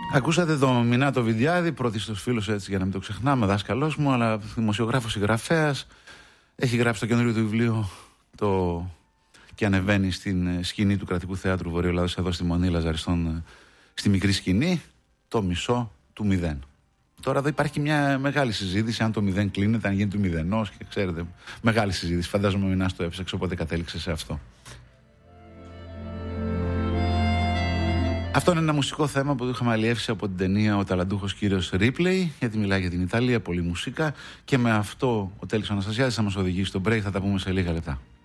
Ακούσατε τον Μινάτο Βιντιάδη, πρώτιστος φίλος, έτσι για να μην το ξεχνάμε, δάσκαλός μου, αλλά δημοσιογράφος, συγγραφέας. Έχει γράψει το καινούριο του βιβλίο και ανεβαίνει στην σκηνή του Κρατικού Θεάτρου Βορειοελλάδος εδώ στη Μονή Λαζαριστών, στη μικρή σκηνή, το μισό του μηδέν. Τώρα εδώ υπάρχει μια μεγάλη συζήτηση αν το μηδέν κλείνεται, αν γίνει του μηδενός και ξέρετε, μεγάλη συζήτηση. Φαντάζομαι ο Μινάς το έψαξε, οπότε κατέληξε σε αυτό. Αυτό είναι ένα μουσικό θέμα που το είχαμε αλλιεύσει από την ταινία Ο ταλαντούχος κύριος Ρίπλεϊ, γιατί μιλάει για την Ιταλία, πολύ μουσικά. Και με αυτό ο Τέλης Αναστασιάδης θα μας οδηγήσει στο break, θα τα πούμε σε λίγα λεπτά.